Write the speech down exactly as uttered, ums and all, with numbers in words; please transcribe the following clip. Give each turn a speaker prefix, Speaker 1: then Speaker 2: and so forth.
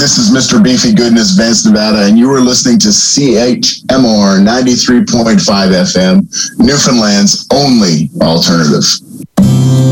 Speaker 1: This is Mister Beefy Goodness, Vance, Nevada, and you are listening to C H M R ninety-three point five F M, Newfoundland's only alternative.